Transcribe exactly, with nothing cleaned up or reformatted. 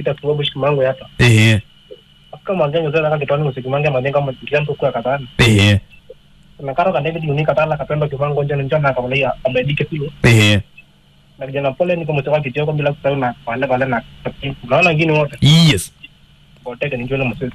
kita tuwa bush mango yata eh akka mangenga zana ka kitani musiki manga mangenga mtikianto kwa katana eh na karo kande bidi uni katala kapendo kimango njana njana ka wala ya abedike pilo eh na kijana pole niko mtoka kitio kwa bila kusema na wale wale na naona ngine wote yes bote ni njoo na